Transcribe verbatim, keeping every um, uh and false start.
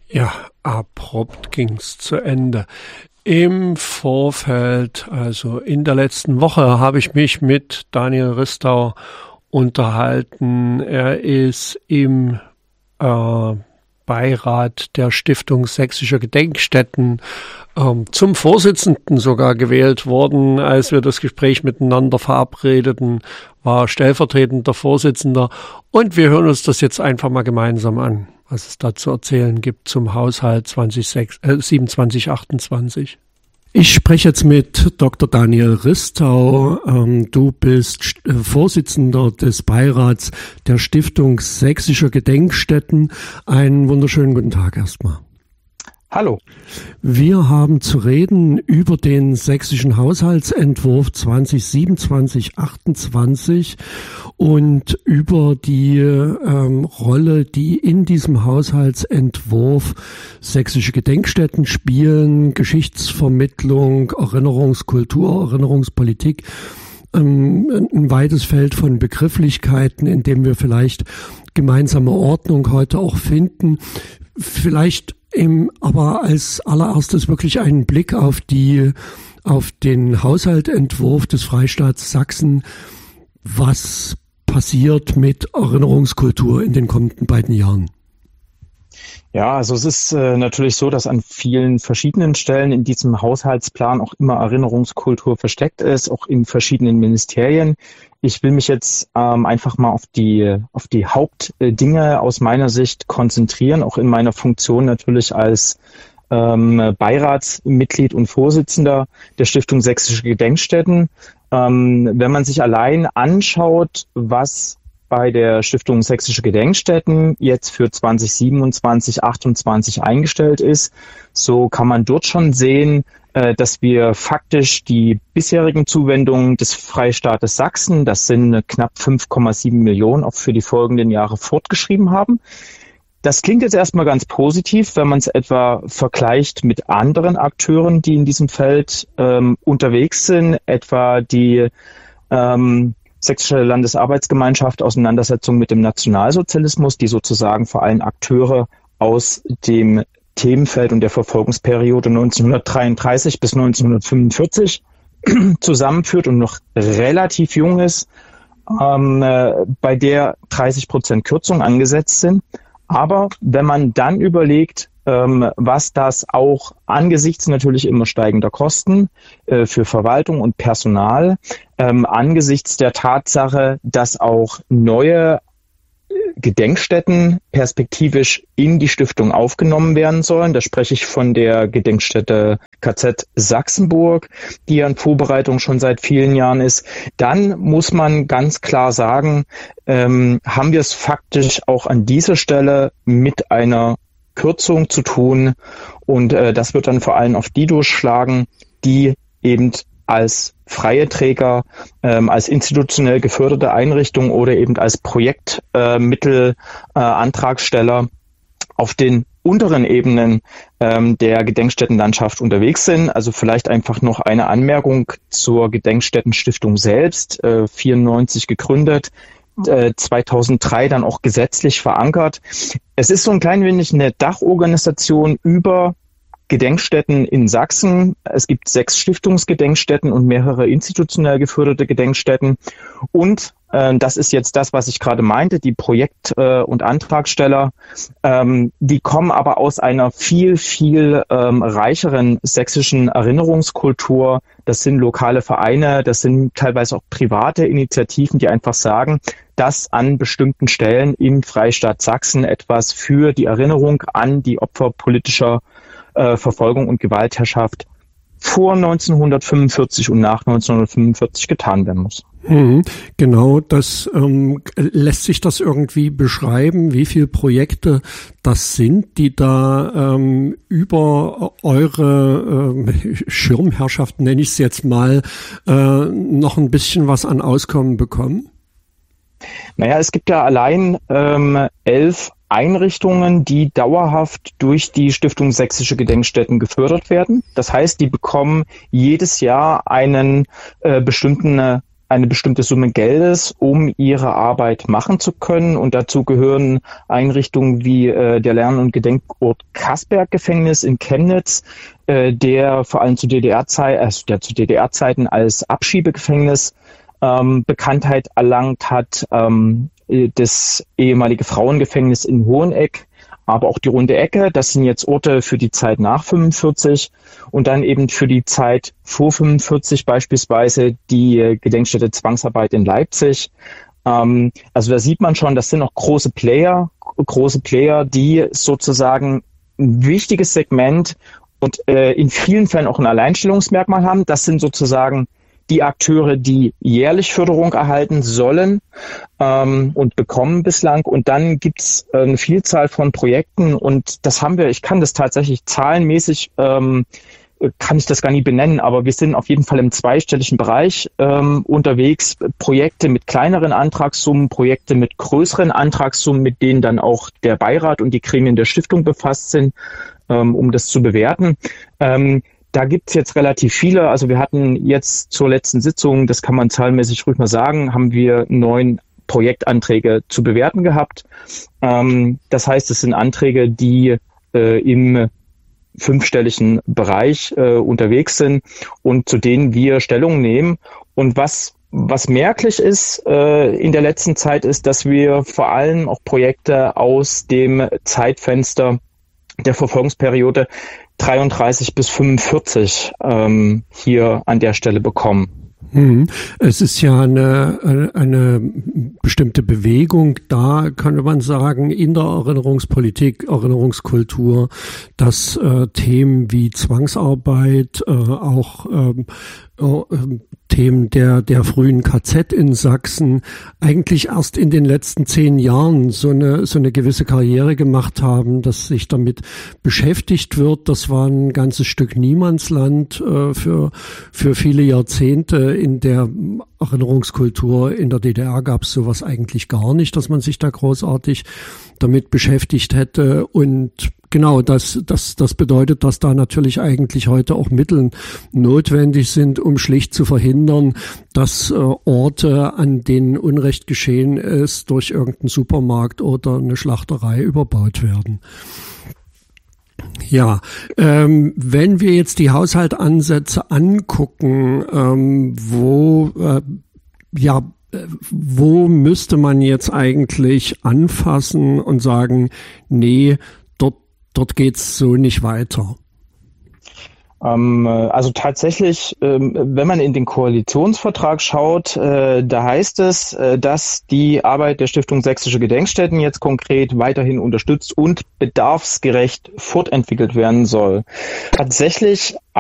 Ja, abrupt ging's zu Ende. Im Vorfeld, also in der letzten Woche, habe ich mich mit Daniel Ristau unterhalten. Er ist im äh, Beirat der Stiftung Sächsischer Gedenkstätten ähm, zum Vorsitzenden sogar gewählt worden. Als wir das Gespräch miteinander verabredeten, war stellvertretender Vorsitzender. Und wir hören uns das jetzt einfach mal gemeinsam an, was es da zu erzählen gibt zum Haushalt zwanzig siebenundzwanzig achtundzwanzig. Ich spreche jetzt mit Doktor Daniel Ristau. Ähm, du bist äh, Vorsitzender des Beirats der Stiftung Sächsischer Gedenkstätten. Einen wunderschönen guten Tag erstmal. Hallo. Wir haben zu reden über den sächsischen Haushaltsentwurf zwanzig siebenundzwanzig achtundzwanzig und über die ähm, Rolle, die in diesem Haushaltsentwurf sächsische Gedenkstätten spielen, Geschichtsvermittlung, Erinnerungskultur, Erinnerungspolitik, ähm, ein weites Feld von Begrifflichkeiten, in dem wir vielleicht gemeinsame Ordnung heute auch finden. Vielleicht Im, aber als allererstes wirklich einen Blick auf die, auf den Haushaltsentwurf des Freistaats Sachsen. Was passiert mit Erinnerungskultur in den kommenden beiden Jahren? Ja, also es ist äh, natürlich so, dass an vielen verschiedenen Stellen in diesem Haushaltsplan auch immer Erinnerungskultur versteckt ist, auch in verschiedenen Ministerien. Ich will mich jetzt ähm, einfach mal auf die auf die Hauptdinge aus meiner Sicht konzentrieren, auch in meiner Funktion natürlich als ähm, Beiratsmitglied und Vorsitzender der Stiftung Sächsische Gedenkstätten. Ähm, wenn man sich allein anschaut, was bei der Stiftung Sächsische Gedenkstätten jetzt für zwanzig siebenundzwanzig achtundzwanzig eingestellt ist, so kann man dort schon sehen, dass wir faktisch die bisherigen Zuwendungen des Freistaates Sachsen, das sind knapp fünf Komma sieben Millionen, auch für die folgenden Jahre fortgeschrieben haben. Das klingt jetzt erstmal ganz positiv, wenn man es etwa vergleicht mit anderen Akteuren, die in diesem Feld ähm, unterwegs sind, etwa die ähm, Sächsische Landesarbeitsgemeinschaft Auseinandersetzung mit dem Nationalsozialismus, die sozusagen vor allem Akteure aus dem Themenfeld und der Verfolgungsperiode neunzehnhundertdreiunddreißig bis neunzehnhundertfünfundvierzig zusammenführt und noch relativ jung ist, ähm, äh, bei der dreißig Prozent Kürzung angesetzt sind. Aber wenn man dann überlegt, ähm, was das auch angesichts natürlich immer steigender Kosten äh, für Verwaltung und Personal, ähm, angesichts der Tatsache, dass auch neue Gedenkstätten perspektivisch in die Stiftung aufgenommen werden sollen. Da spreche ich von der Gedenkstätte K Z Sachsenburg, die ja in Vorbereitung schon seit vielen Jahren ist. Dann muss man ganz klar sagen, ähm, haben wir es faktisch auch an dieser Stelle mit einer Kürzung zu tun. Und äh, das wird dann vor allem auf die durchschlagen, die eben als freie Träger, ähm, als institutionell geförderte Einrichtung oder eben als Projektmittelantragsteller äh, äh, auf den unteren Ebenen ähm, der Gedenkstättenlandschaft unterwegs sind. Also vielleicht einfach noch eine Anmerkung zur Gedenkstättenstiftung selbst, äh, vierundneunzig gegründet, äh, zweitausenddrei dann auch gesetzlich verankert. Es ist so ein klein wenig eine Dachorganisation über Gedenkstätten in Sachsen. Es gibt sechs Stiftungsgedenkstätten und mehrere institutionell geförderte Gedenkstätten. Und äh, das ist jetzt das, was ich gerade meinte, die Projekt- äh, und Antragsteller, ähm, die kommen aber aus einer viel, viel ähm, reicheren sächsischen Erinnerungskultur. Das sind lokale Vereine, das sind teilweise auch private Initiativen, die einfach sagen, dass an bestimmten Stellen im Freistaat Sachsen etwas für die Erinnerung an die Opfer politischer Äh, Verfolgung und Gewaltherrschaft vor neunzehnhundertfünfundvierzig und nach neunzehnhundertfünfundvierzig getan werden muss. Mhm, genau, das ähm, lässt sich das irgendwie beschreiben, wie viele Projekte das sind, die da ähm, über eure ähm, Schirmherrschaft, nenne ich es jetzt mal, äh, noch ein bisschen was an Auskommen bekommen? Naja, es gibt ja allein ähm, elf Einrichtungen, die dauerhaft durch die Stiftung Sächsische Gedenkstätten gefördert werden. Das heißt, die bekommen jedes Jahr einen äh, bestimmten äh, eine bestimmte Summe Geldes, um ihre Arbeit machen zu können. Und dazu gehören Einrichtungen wie äh, der Lern- und Gedenkort Kassberg-Gefängnis in Chemnitz, äh, der vor allem zu D D R-Zeiten, also der zu D D R-Zeiten als Abschiebegefängnis ähm, Bekanntheit erlangt hat, ähm, das ehemalige Frauengefängnis in Hoheneck, aber auch die Runde Ecke. Das sind jetzt Orte für die Zeit nach fünfundvierzig und dann eben für die Zeit vor fünfundvierzig beispielsweise die Gedenkstätte Zwangsarbeit in Leipzig. Ähm, also da sieht man schon, das sind auch große Player, große Player, die sozusagen ein wichtiges Segment und äh, in vielen Fällen auch ein Alleinstellungsmerkmal haben. Das sind sozusagen die Akteure, die jährlich Förderung erhalten sollen ähm, und bekommen bislang. Und dann gibt's äh, eine Vielzahl von Projekten und das haben wir, ich kann das tatsächlich zahlenmäßig, ähm, kann ich das gar nicht benennen, aber wir sind auf jeden Fall im zweistelligen Bereich ähm, unterwegs. Projekte mit kleineren Antragssummen, Projekte mit größeren Antragssummen, mit denen dann auch der Beirat und die Gremien der Stiftung befasst sind, ähm, um das zu bewerten. Ähm, Da gibt's jetzt relativ viele. Also wir hatten jetzt zur letzten Sitzung, das kann man zahlenmäßig ruhig mal sagen, haben wir neun Projektanträge zu bewerten gehabt. Ähm, das heißt, es sind Anträge, die äh, im fünfstelligen Bereich äh, unterwegs sind und zu denen wir Stellung nehmen. Und was was merklich ist äh, in der letzten Zeit ist, dass wir vor allem auch Projekte aus dem Zeitfenster der Verfolgungsperiode dreiunddreißig bis fünfundvierzig ähm, hier an der Stelle bekommen. Es ist ja eine, eine bestimmte Bewegung da, könnte man sagen, in der Erinnerungspolitik, Erinnerungskultur, dass äh, Themen wie Zwangsarbeit, äh, auch ähm, äh, Themen der, der frühen K Z in Sachsen eigentlich erst in den letzten zehn Jahren so eine, so eine gewisse Karriere gemacht haben, dass sich damit beschäftigt wird. Das war ein ganzes Stück Niemandsland äh, für, für viele Jahrzehnte. In der Erinnerungskultur in der D D R gab es sowas eigentlich gar nicht, dass man sich da großartig damit beschäftigt hätte. Und genau, das, das, das bedeutet, dass da natürlich eigentlich heute auch Mittel notwendig sind, um schlicht zu verhindern, dass äh, Orte, an denen Unrecht geschehen ist, durch irgendeinen Supermarkt oder eine Schlachterei überbaut werden. Ja, ähm, wenn wir jetzt die Haushaltsansätze angucken, ähm, wo, äh, ja, wo müsste man jetzt eigentlich anfassen und sagen, nee, dort, dort geht's so nicht weiter? Also tatsächlich, wenn man in den Koalitionsvertrag schaut, da heißt es, dass die Arbeit der Stiftung Sächsische Gedenkstätten jetzt konkret weiterhin unterstützt und bedarfsgerecht fortentwickelt werden soll. Tatsächlich